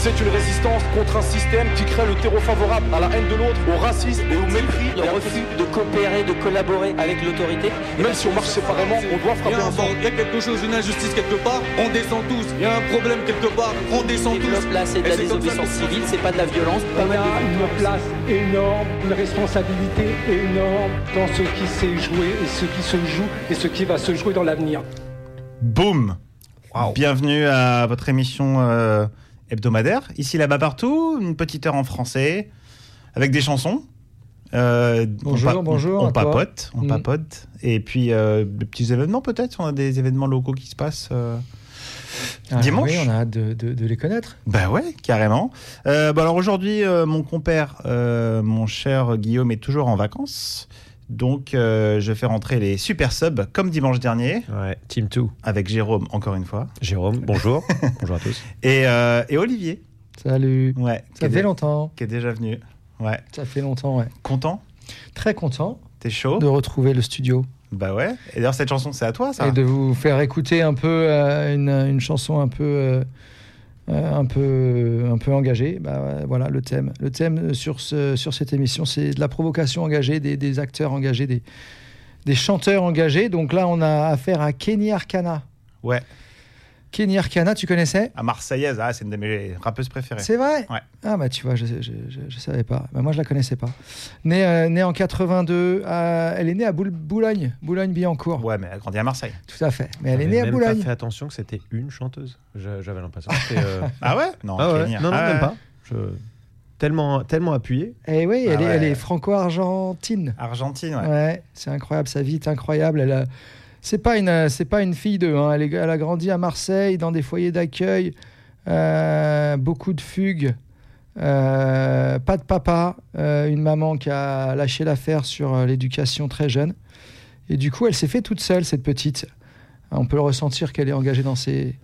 C'est une résistance contre un système qui crée le terreau favorable à la haine de l'autre, au racisme et au mépris. Le refus de coopérer, de collaborer avec l'autorité. Même si on marche séparément, on doit frapper ensemble. Il y a quelque chose, une injustice quelque part, on descend tous. Il y a un problème quelque part, on descend tous. Là, c'est de la désobéissance civile, c'est pas de la violence. On a une place énorme, une responsabilité énorme dans ce qui s'est joué et ce qui se joue et ce qui va se jouer dans l'avenir. Boum. Wow. Bienvenue à votre émission hebdomadaire. Ici, là-bas, partout. Une petite heure en français avec des chansons. Bonjour. On papote. Et puis, des petits événements peut-être. On a des événements locaux qui se passent dimanche. Oui, on a hâte de les connaître. Ben ouais, carrément. Alors aujourd'hui, mon compère, mon cher Guillaume, est toujours en vacances. Donc, je fais rentrer les super subs comme dimanche dernier. Ouais, Team 2. Avec Jérôme, encore une fois. Jérôme, bonjour. Bonjour à tous. Et Olivier. Salut. Ouais. Ça fait longtemps. Qui est déjà venu. Ouais. Ça fait longtemps, ouais. Content ? Très content. T'es chaud ? De retrouver le studio. Bah ouais. Et d'ailleurs, cette chanson, c'est à toi, ça ? Et de vous faire écouter un peu une chanson un peu engagée. Voilà le thème. Le thème sur cette émission, c'est de la provocation engagée, des acteurs engagés, des chanteurs engagés. Donc là, on a affaire à Kenny Arcana. Ouais. Kenny Arcana, tu connaissais ? À Marseillaise, c'est une de mes rappeuses préférées. C'est vrai ? Ouais. Ah bah tu vois, je savais pas. Bah, moi je la connaissais pas. Née en 82, elle est née à Boulogne-Billancourt. Ouais, mais elle a grandi à Marseille. Tout à fait. Mais elle est née à Boulogne. J'avais même pas fait attention que c'était une chanteuse. J'avais l'impression que c'était... Ah ouais ? Non, Kenny. Non, même pas. Tellement appuyé. Et oui, elle est franco-argentine. Argentine, ouais. Ouais, c'est incroyable, sa vie est incroyable. C'est pas une fille d'eux. Hein. Elle a grandi à Marseille dans des foyers d'accueil, beaucoup de fugues, pas de papa, une maman qui a lâché l'affaire sur l'éducation très jeune. Et du coup, elle s'est fait toute seule, cette petite. On peut le ressentir qu'elle est engagée dans ses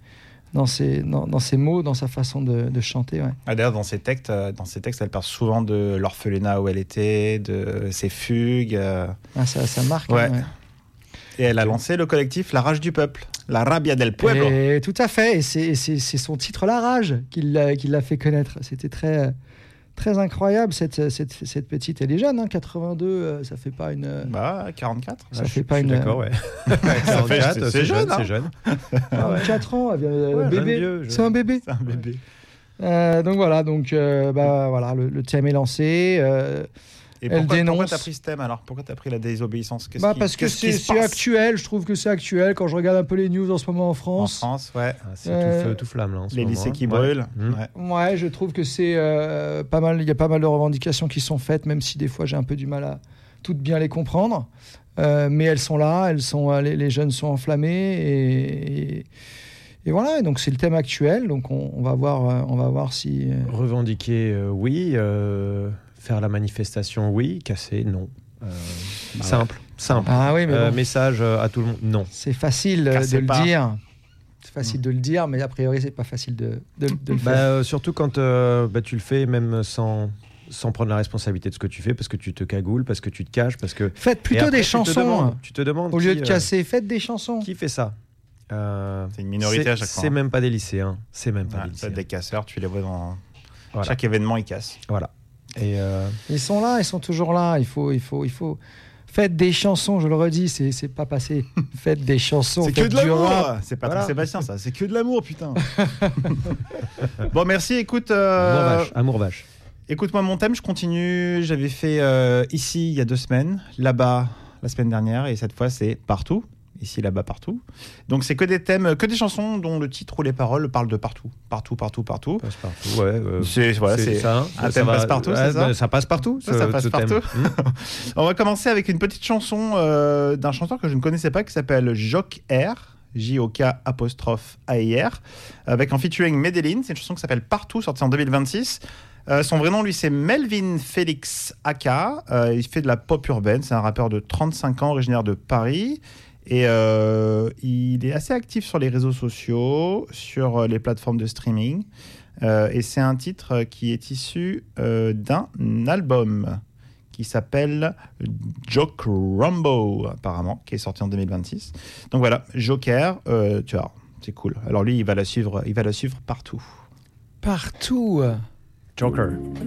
mots, dans sa façon de chanter. Ouais. D'ailleurs, dans ses textes, elle parle souvent de l'orphelinat où elle était, de ses fugues. Ça marque. Ouais. Hein, ouais. Et elle a lancé le collectif La Rage du Peuple, La Rabia del Pueblo. Et tout à fait, et c'est son titre La Rage qui l'a fait connaître. C'était très, très incroyable, cette petite. Elle est jeune, hein, 82, ça fait pas une... 44. Ça fait pas une... D'accord, ouais. 44, c'est jeune, c'est jeune. 4 ans, bébé. C'est un bébé. C'est un bébé. Donc voilà, voilà, le thème est lancé. Et pourquoi t'as pris ce thème alors ? Pourquoi t'as pris la désobéissance ? Parce que c'est actuel, je trouve que c'est actuel. Quand je regarde un peu les news en ce moment en France. En France, ouais. C'est tout feu, tout flamme là en ce les moment. lycées qui brûlent. Ouais, je trouve que c'est pas mal. Il y a pas mal de revendications qui sont faites, même si des fois j'ai un peu du mal à toutes bien les comprendre. Mais elles sont là, les jeunes sont enflammés et voilà. Et donc c'est le thème actuel. Donc on va voir si revendiquer, oui. Faire la manifestation, oui. Casser, non. Simple. Ah oui, mais message à tout le monde, non. C'est facile de le dire. C'est facile de le dire, mais a priori, c'est pas facile de le faire. Surtout quand tu le fais même sans prendre la responsabilité de ce que tu fais, parce que tu te cagoules, parce que tu te caches, parce que... Faites plutôt des chansons. Tu te demandes au lieu de casser, faites des chansons. Qui fait ça ? C'est une minorité à chaque fois. C'est même pas des lycéens. C'est même pas des lycéens. Des casseurs, tu les vois dans... Chaque événement, ils cassent. Voilà. Et ils sont là, ils sont toujours là. Il faut. Faites des chansons, je le redis, c'est pas passé. Faites des chansons. C'est que de l'amour. C'est Patrick Sébastien, ça. C'est que de l'amour, putain. Bon, merci. Écoute. Amour vache. Écoute-moi mon thème. Je continue. J'avais fait ici il y a 2 semaines, là-bas la semaine dernière, et cette fois c'est partout. Ici, là-bas, partout. Donc, c'est que des thèmes, que des chansons dont le titre ou les paroles parlent de partout. Partout. Passe-partout, ouais. C'est ça. Un thème passe-partout, c'est ça ? Ça passe partout. Ça passe partout. On va commencer avec une petite chanson d'un chanteur que je ne connaissais pas qui s'appelle Joker. J-O-K'-A-I-R. Avec en featuring Medellin. C'est une chanson qui s'appelle Partout, sortie en 2026. Son vrai nom, lui, c'est Melvin Félix Aka. Il fait de la pop urbaine. C'est un rappeur de 35 ans, originaire de Paris. Et il est assez actif sur les réseaux sociaux, sur les plateformes de streaming. Et c'est un titre qui est issu d'un album qui s'appelle Joke Rumbo, apparemment, qui est sorti en 2026. Donc voilà, Joker, tu vois, c'est cool. Alors lui, il va la suivre partout. Partout. Joker.